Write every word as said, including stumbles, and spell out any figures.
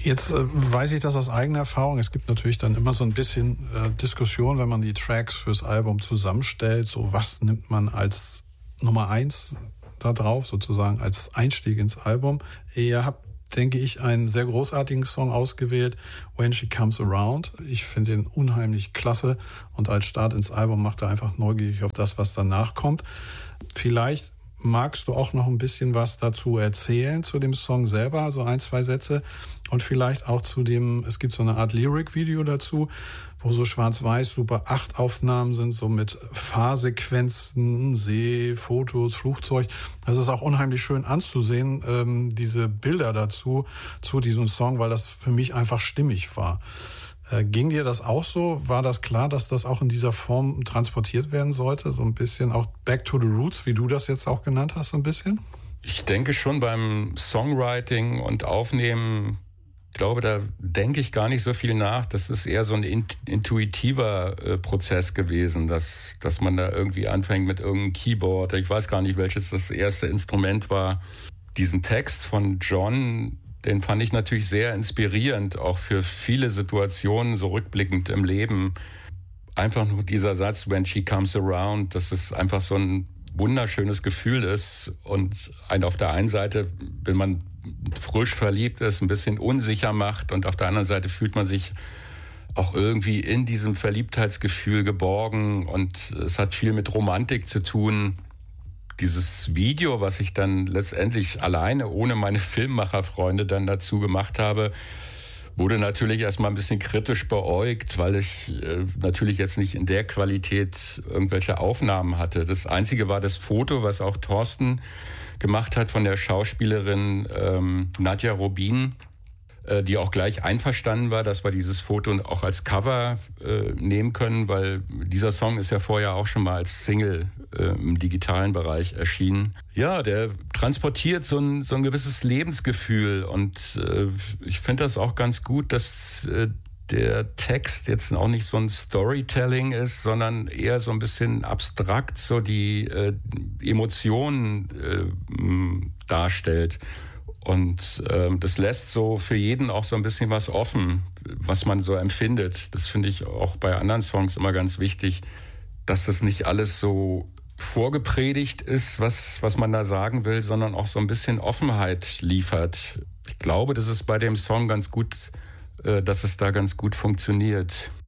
Jetzt äh, weiß ich das aus eigener Erfahrung. Es gibt natürlich dann immer so ein bisschen äh, Diskussion, wenn man die Tracks fürs Album zusammenstellt. So, was nimmt man als Nummer eins da drauf, sozusagen als Einstieg ins Album? Ihr habt, denke ich, einen sehr großartigen Song ausgewählt, When She Comes Around. Ich finde ihn unheimlich klasse und als Start ins Album macht er einfach neugierig auf das, was danach kommt. Vielleicht magst du auch noch ein bisschen was dazu erzählen, zu dem Song selber, so ein, zwei Sätze und vielleicht auch zu dem, es gibt so eine Art Lyric-Video dazu, wo so schwarz-weiß Super acht Aufnahmen sind, so mit Fahrsequenzen, See, Fotos, Flugzeug. Das ist auch unheimlich schön anzusehen, ähm, diese Bilder dazu, zu diesem Song, weil das für mich einfach stimmig war. Äh, ging dir das auch so? War das klar, dass das auch in dieser Form transportiert werden sollte? So ein bisschen auch Back to the Roots, wie du das jetzt auch genannt hast, so ein bisschen? Ich denke schon beim Songwriting und Aufnehmen, ich glaube, da denke ich gar nicht so viel nach. Das ist eher so ein intuitiver äh, Prozess gewesen, dass, dass man da irgendwie anfängt mit irgendeinem Keyboard. Ich weiß gar nicht, welches das erste Instrument war. Diesen Text von John, den fand ich natürlich sehr inspirierend, auch für viele Situationen, so rückblickend im Leben. Einfach nur dieser Satz, when she comes around, dass es einfach so ein wunderschönes Gefühl ist und einen auf der einen Seite, wenn man frisch verliebt ist, ein bisschen unsicher macht und auf der anderen Seite fühlt man sich auch irgendwie in diesem Verliebtheitsgefühl geborgen und es hat viel mit Romantik zu tun. Dieses Video, was ich dann letztendlich alleine, ohne meine Filmemacherfreunde dann dazu gemacht habe, wurde natürlich erstmal ein bisschen kritisch beäugt, weil ich äh, natürlich jetzt nicht in der Qualität irgendwelche Aufnahmen hatte. Das Einzige war das Foto, was auch Thorsten gemacht hat von der Schauspielerin ähm, Nadja Rubin, äh, die auch gleich einverstanden war, dass wir dieses Foto auch als Cover äh, nehmen können, weil dieser Song ist ja vorher auch schon mal als Single äh, im digitalen Bereich erschienen. Ja, der transportiert so ein, so ein gewisses Lebensgefühl und äh, ich finde das auch ganz gut, dass äh, der Text jetzt auch nicht so ein Storytelling ist, sondern eher so ein bisschen abstrakt so die äh, Emotionen äh, darstellt. Und ähm, das lässt so für jeden auch so ein bisschen was offen, was man so empfindet. Das finde ich auch bei anderen Songs immer ganz wichtig, dass das nicht alles so vorgepredigt ist, was, was man da sagen will, sondern auch so ein bisschen Offenheit liefert. Ich glaube, das ist bei dem Song ganz gut, äh, dass es da ganz gut funktioniert.